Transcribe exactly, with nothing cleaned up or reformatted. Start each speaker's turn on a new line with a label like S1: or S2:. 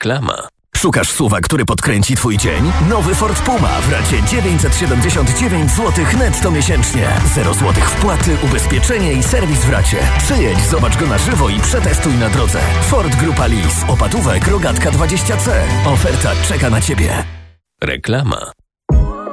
S1: Reklama.
S2: Szukasz suwa, który podkręci Twój dzień? Nowy Ford Puma w racie dziewięćset siedemdziesiąt dziewięć złotych netto miesięcznie. zero złotych wpłaty, ubezpieczenie i serwis w racie. Przyjedź, zobacz go na żywo i przetestuj na drodze. Ford Grupa Lease. Opatówek Rogatka dwadzieścia C. Oferta czeka na Ciebie.
S1: Reklama.